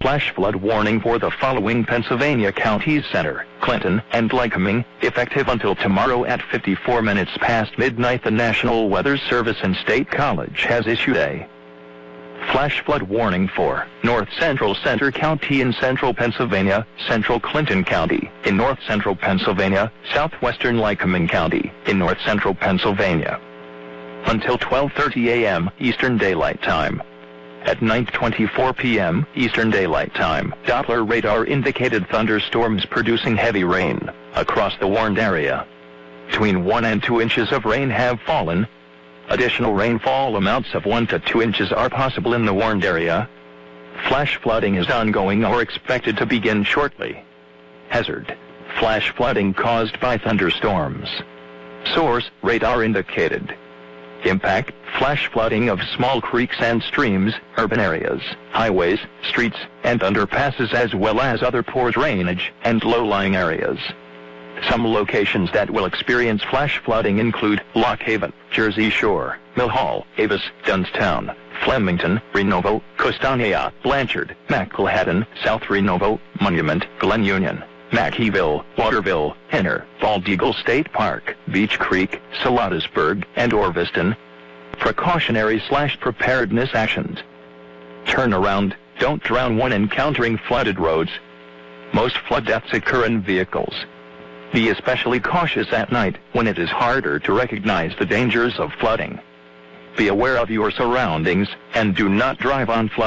flash flood warning for the following Pennsylvania counties: Center, Clinton, and Lycoming, effective until tomorrow at 54 minutes past midnight. The National Weather Service and State College has issued a flash flood warning for North Central Center County in central Pennsylvania, Central Clinton County in north central Pennsylvania, southwestern Lycoming County in north central Pennsylvania, until 12:30 a.m. Eastern Daylight Time. At 9:24 p.m. Eastern Daylight Time, Doppler radar indicated thunderstorms producing heavy rain across the warned area. Between 1 and 2 inches of rain have fallen. Additional rainfall amounts of 1 to 2 inches are possible in the warned area. Flash flooding is ongoing or expected to begin shortly. Hazard: flash flooding caused by thunderstorms. Source: radar indicated. Impact: flash flooding of small creeks and streams, urban areas, highways, streets, and underpasses, as well as other poor drainage and low-lying areas. Some locations that will experience flash flooding include Lock Haven, Jersey Shore, Mill Hall, Avis, Dunstown, Flemington, Renovo, Costanea, Blanchard, Macklehaden, South Renovo, Monument, Glen Union, Mackeyville, Waterville, Henner, Bald Eagle State Park, Beech Creek, Salatisburg, and Orviston. Precautionary/preparedness actions: turn around, don't drown when encountering flooded roads. Most flood deaths occur in vehicles. Be especially cautious at night, when it is harder to recognize the dangers of flooding. Be aware of your surroundings, and do not drive on flood